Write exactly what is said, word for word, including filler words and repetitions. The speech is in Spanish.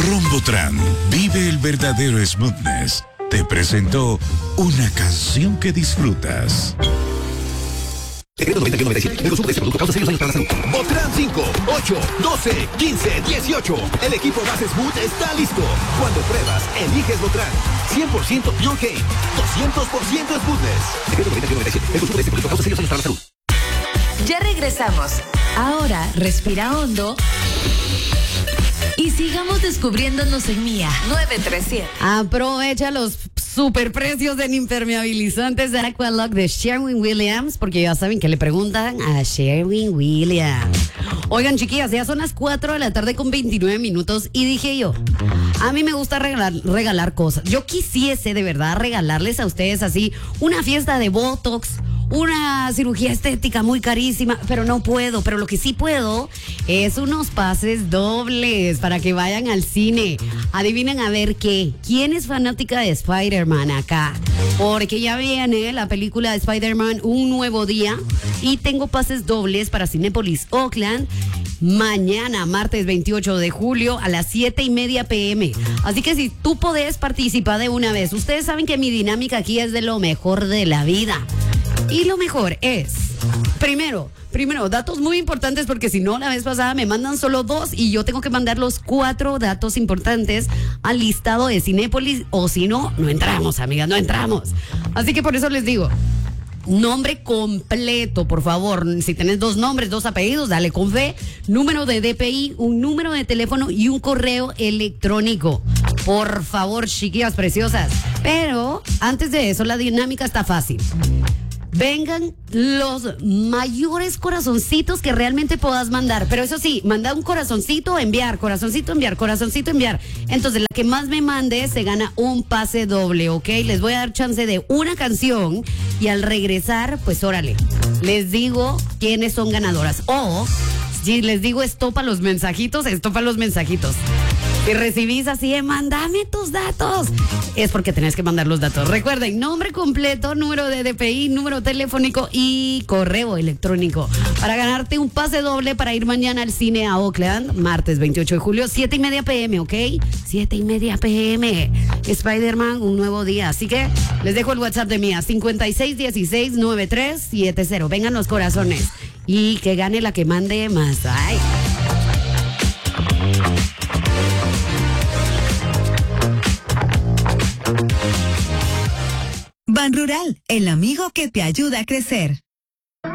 Rombotran, vive el verdadero smoothness. Te presentó una canción que disfrutas. Secreto noventa y uno noventa y siete. El consumo de este producto causa serios daños para la salud. Botran cinco, ocho, doce, quince, dieciocho. El equipo más smooth está listo. Cuando pruebas, eliges Botran. cien por ciento Pure Cane. doscientos por ciento smoothness. Secreto noventa y uno noventa y siete. El consumo de este producto causa serios daños para la salud. Ya regresamos. Ahora respira hondo y sigamos descubriéndonos en Mía nueve tres siete. Aprovecha los super precios en impermeabilizantes de Aqualock de Sherwin-Williams, porque ya saben que le preguntan a Sherwin-Williams. Oigan, chiquillas, ya son las cuatro de la tarde con veintinueve minutos y dije yo, a mí me gusta regalar, regalar cosas. Yo quisiese de verdad regalarles a ustedes así una fiesta de Botox, una cirugía estética muy carísima, pero no puedo. Pero lo que sí puedo es unos pases dobles para que vayan al cine. Adivinen a ver qué. ¿Quién es fanática de Spider-Man acá? Porque ya viene la película de Spider-Man Un Nuevo Día y tengo pases dobles para Cinépolis Oakland mañana, martes veintiocho de julio a las siete y media pm. Así que si tú podés participar de una vez. Ustedes saben que mi dinámica aquí es de lo mejor de la vida. Y lo mejor es, primero, primero, datos muy importantes, porque si no, la vez pasada me mandan solo dos y yo tengo que mandar los cuatro datos importantes al listado de Cinépolis, o si no, no entramos, amigas, no entramos. Así que por eso les digo, nombre completo, por favor. Si tenés dos nombres, dos apellidos, dale con fe. Número de D P I, un número de teléfono y un correo electrónico. Por favor, chiquillas preciosas. Pero antes de eso, la dinámica está fácil. Vengan los mayores corazoncitos que realmente puedas mandar. Pero eso sí, manda un corazoncito, enviar, corazoncito, enviar, corazoncito, enviar. Entonces, la que más me mande se gana un pase doble, ¿ok? Les voy a dar chance de una canción y al regresar, pues órale, les digo quiénes son ganadoras. O, si les digo estopa los mensajitos, estopa los mensajitos. Si recibís así de mándame tus datos, es porque tenés que mandar los datos. Recuerden, nombre completo, número de D P I, número telefónico y correo electrónico para ganarte un pase doble para ir mañana al cine a Oakland, martes veintiocho de julio, siete y media pm, ¿ok? siete y media pm. Spider-Man, Un Nuevo Día. Así que les dejo el WhatsApp de Mía, cincuenta y seis dieciséis noventa y tres setenta. Vengan los corazones y que gane la que mande más. Ay. Ban Rural, el amigo que te ayuda a crecer.